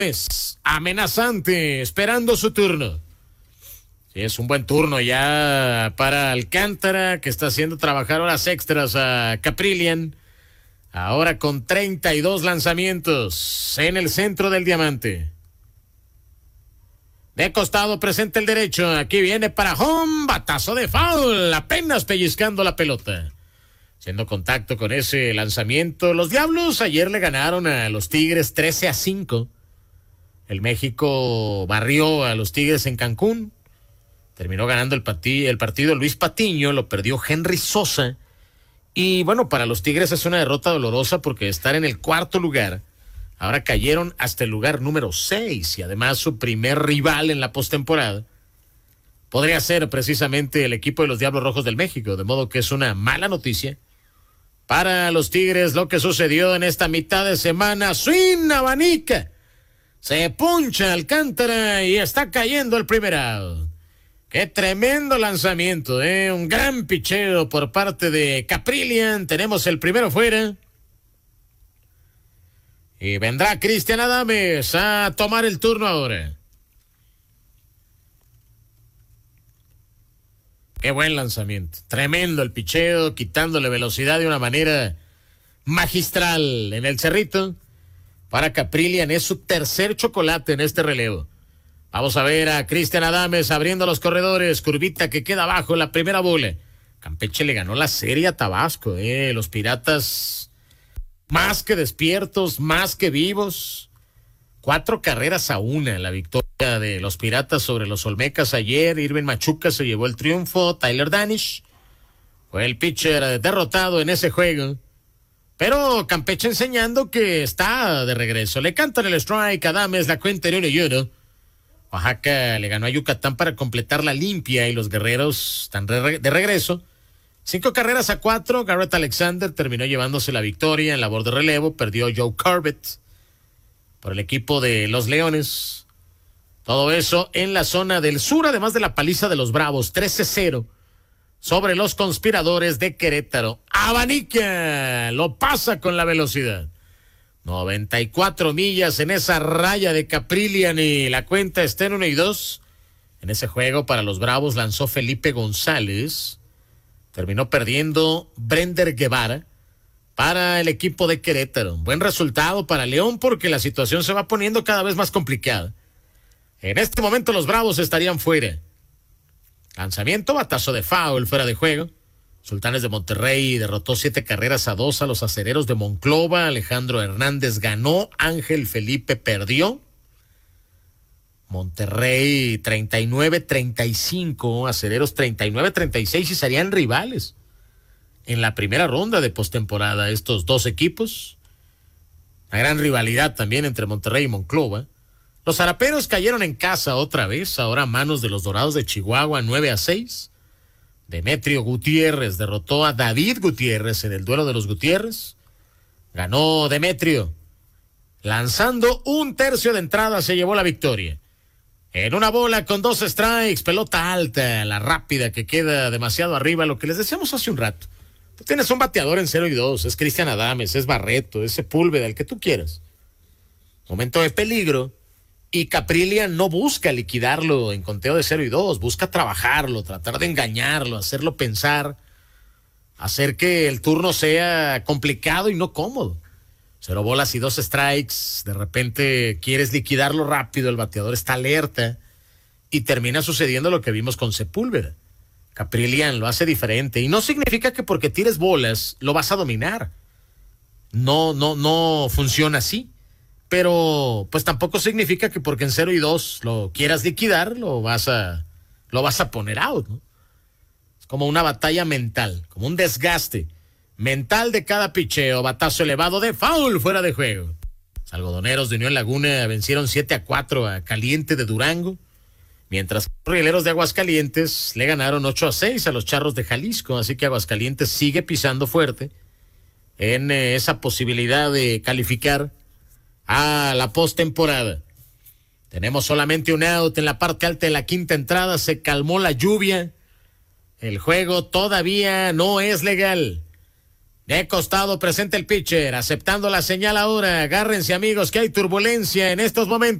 Es amenazante, esperando su turno. Sí, es un buen turno ya para Alcántara, que está haciendo trabajar horas extras a Caprillian. Ahora con 32 lanzamientos en el centro del diamante. De costado presenta el derecho. Aquí viene para home. Batazo de foul. Apenas pellizcando la pelota. Haciendo contacto con ese lanzamiento. Los Diablos ayer le ganaron a los Tigres 13-5. El México barrió a los Tigres en Cancún. Terminó ganando el partido Luis Patiño. Lo perdió Henry Sosa. Y bueno, para los Tigres es una derrota dolorosa porque estar en el cuarto lugar, ahora cayeron hasta el lugar número 6 y además su primer rival en la postemporada podría ser precisamente el equipo de los Diablos Rojos del México, de modo que es una mala noticia para los Tigres lo que sucedió en esta mitad de semana. Swing, abanica, se puncha Alcántara y está cayendo el primer out. Qué tremendo lanzamiento, un gran picheo por parte de Caprillian. Tenemos el primero fuera. Y vendrá Cristian Adames a tomar el turno ahora. Qué buen lanzamiento. Tremendo el picheo, quitándole velocidad de una manera magistral en el cerrito. Para Caprillian es su tercer chocolate en este relevo. Vamos a ver a Cristian Adames abriendo los corredores. Curvita que queda abajo, la primera bola. Campeche le ganó la serie a Tabasco. Los Piratas más que despiertos, más que vivos. 4-1 la victoria de los Piratas sobre los Olmecas ayer. Irving Machuca se llevó el triunfo. Tyler Danish fue el pitcher derrotado en ese juego. Pero Campeche enseñando que está de regreso. Le cantan el strike a Adames, la cuenta en 1-1. Oaxaca le ganó a Yucatán para completar la limpia y los guerreros están de regreso. 5-4. Garrett Alexander terminó llevándose la victoria en labor de relevo. Perdió Joe Corbett por el equipo de los Leones. Todo eso en la zona del sur, además de la paliza de los Bravos. 13-0 sobre los Conspiradores de Querétaro. Abanica, lo pasa con la velocidad. 94 millas en esa raya de Caprillian y la cuenta está en 1-2. En ese juego para los Bravos lanzó Felipe González. Terminó perdiendo Brender Guevara para el equipo de Querétaro. Buen resultado para León porque la situación se va poniendo cada vez más complicada. En este momento los Bravos estarían fuera. Lanzamiento, batazo de foul, fuera de juego. Sultanes de Monterrey derrotó 7-2 a los Acereros de Monclova. Alejandro Hernández ganó, Ángel Felipe perdió. Monterrey 39-35, Acereros 39-36 y serían rivales en la primera ronda de postemporada estos dos equipos. Una gran rivalidad también entre Monterrey y Monclova. Los Zaraperos cayeron en casa otra vez, ahora a manos de los Dorados de Chihuahua 9-6. Demetrio Gutiérrez derrotó a David Gutiérrez en el duelo de los Gutiérrez. Ganó Demetrio. Lanzando un tercio de entrada se llevó la victoria. En una bola con 2 strikes, pelota alta, la rápida que queda demasiado arriba, lo que les decíamos hace un rato. Tú tienes un bateador en 0-2, es Cristian Adames, es Barreto, es Sepúlveda, el que tú quieras. Momento de peligro. Y Caprillian no busca liquidarlo en conteo de 0-2, busca trabajarlo, tratar de engañarlo, hacerlo pensar, hacer que el turno sea complicado y no cómodo. 0 bolas y 2 strikes, de repente quieres liquidarlo rápido, el bateador está alerta y termina sucediendo lo que vimos con Sepúlveda. Caprillian lo hace diferente y no significa que porque tires bolas lo vas a dominar. No funciona así. Pero pues tampoco significa que porque en 0-2 lo quieras liquidar, lo vas a poner out, ¿no? Es como una batalla mental, como un desgaste mental de cada picheo. Batazo elevado de foul, fuera de juego. Los algodoneros de Unión Laguna vencieron 7-4 a Caliente de Durango, mientras que los rieleros de Aguascalientes le ganaron 8-6 a los Charros de Jalisco, así que Aguascalientes sigue pisando fuerte en esa posibilidad de calificar a la postemporada. Tenemos solamente un out en la parte alta de la quinta entrada. Se calmó la lluvia. El juego todavía no es legal. De costado presenta el pitcher, aceptando la señal ahora. Agárrense, amigos, que hay turbulencia en estos momentos.